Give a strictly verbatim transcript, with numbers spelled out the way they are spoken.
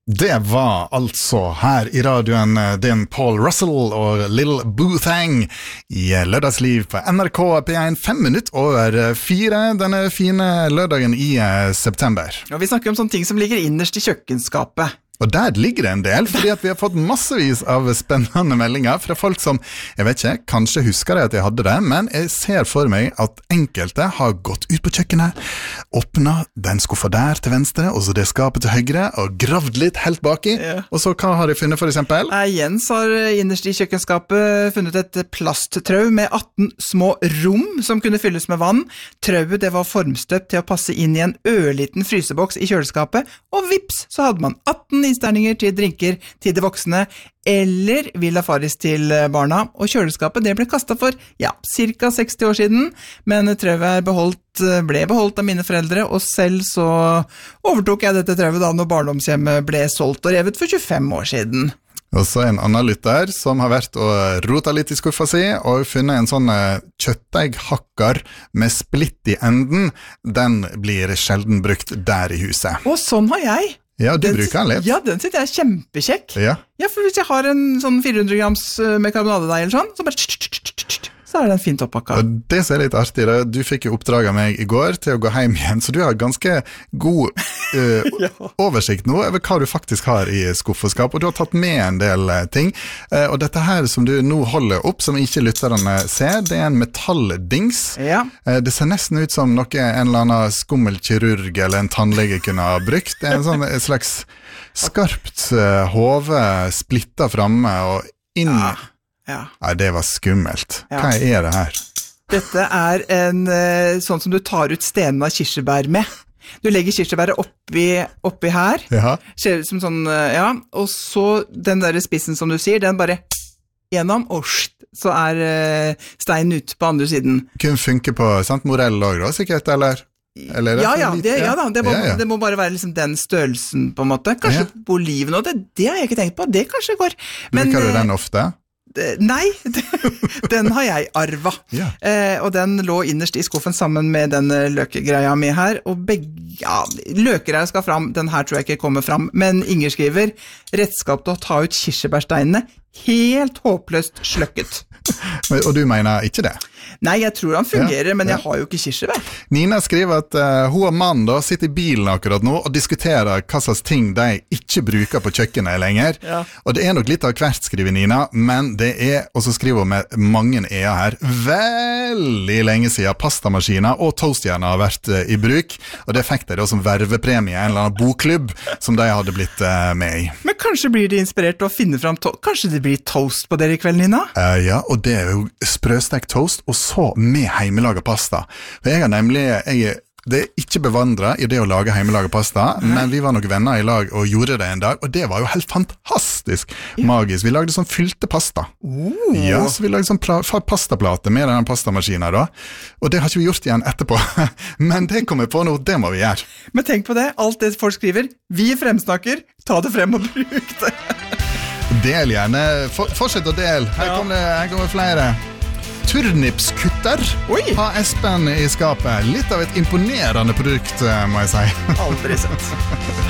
Det var altså her i radioen den Paul Russell og Lil Boothang i lørdagsliv på N R K P en fem minutter over fire denne fine lørdagen i september. Og vi snakker om sånne ting som ligger innerst i kjøkkenskapet. Og der ligger det en del, fordi at vi har fått massevis av spennende meldinger fra folk som, jeg vet ikke, kanskje husker jeg at jeg hadde det, men jeg ser for meg at enkelte har gått ut på kjøkkenet, åpnet den skuffa der til venstre, og så det skapet til høyre, og gravd litt helt baki. Ja. Og så hva har de funnet for eksempel? Eh, Jens har innerst i kjøkkenskapet funnet et plasttrau med atten små rom som kunne fylles med vann. Trauet det var formstøpt til å passe inn i en ørliten fryseboks i kjøleskapet, og vips, så hadde man atten innsterninger til drinker til de voksne, eller Villa Faris til barna, og kjøleskapet det ble kastet for, ja, cirka seksti år siden, men trauet er beholdt, ble beholdt av mine foreldre, og selv så overtok jeg dette trauet da når barndomshjemmet ble solgt og revet for tjuefem år siden. Og så en annen lytter som har vært og rotet litt i skuffa si, og funnet en sånn kjøttdeighakker med splitt i enden. Den blir sjelden brukt der i huset. Og sånn har jeg. Ja, du den, bruker den litt. Ja, den synes jeg er kjempekjekk. Ja. Ja, for hvis jeg har en sånn fire hundre grams med karbonadedeig eller sånn, så bare så er den fint oppakka. Og det som er litt artig, da, du fikk jo oppdrag av meg i går til å gå hjem igjen, så du har ganske god uh, ja. oversikt nå over hva du faktisk har i skuffeskap, og du har tatt med en del uh, ting. Uh, og dette her som du nå holder opp, som ikke lytterne ser, det er en metalldings. Ja. Uh, det ser nesten ut som noe en eller annen skummelkirurg eller en tannlege kunne ha brukt. Det er en sånn en slags skarpt uh, hove splittet fremme og inn... Ja. Ja. Nei, det var skummelt. Hva ja. er det her? Dette er en sånn som du tar ut stenen av kirsebær med. Du legger kirsebæret oppi, oppi her, ja. ser ut som sånn, ja, og så den der spissen som du sier, den bare gjennom, og så er steinen ut på andre siden. Kun funker på Sant Morell også, da, sikkert, eller? Eller ja, ja, det, ja da, det må, ja, ja. det må bare være liksom den størrelsen på en måte. Kanskje ja. på oliven også, det, det har jeg ikke tenkt på, det kanskje går. Men, bruker du den ofte? Nei, den har jeg arva. Ja. Eh, og den lå innerst i skuffen sammen med den løkegreia mi her, og begge, ja, løkegreia skal fram, den her tror jeg ikke kommer fram, men Inger skriver, redskap til å ta ut kirsebærsteinene, helt håpløst sløkket. Og du mener ikke det? Nei, jeg tror han fungerer, ja, men ja. jeg har jo ikke kirsebær. Nina skriver at uh, hun og mannen da sitter i bilen akkurat nå og diskuterer hva slags ting de ikke bruker på kjøkkenet lenger. Ja. Og det er nok litt av hvert, skriver Nina, men det er, og så skriver hun med mange e-er her, veldig lenge siden pastamaskiner og toastjerner har vært uh, i bruk, og det fikk de da som vervepremie, en eller annen bokklubb som de hadde blitt uh, med i. Men kanskje blir de inspirert til å finne frem, to- kanskje det blir toast på dere i kveld, Nina? Uh, ja, og det er jo sprøstekt toast, og så med heimelaget pasta. For jeg har nemlig, jeg, det er ikke bevandret i det å lage heimelaget pasta, mm. men vi var nok venner i lag og gjorde det en dag, og det var jo helt fantastisk ja. magisk. Vi lagde sånn fylte pasta. Oh. Ja, så vi lagde sånn pla- pastaplate med den pastamaskinen da, og det har ikke vi gjort igjen etterpå. Men det kommer på nå, det må vi gjøre. Men tenk på det, alt det folk skriver, vi fremsnakker, ta det frem og bruk det. Del gjerne, For, fortsett å del. Her kommer det, her kommer flere. Turnipskutter har Espen i skapet. Litt av et imponerende produkt, må jeg si. Aldri sett.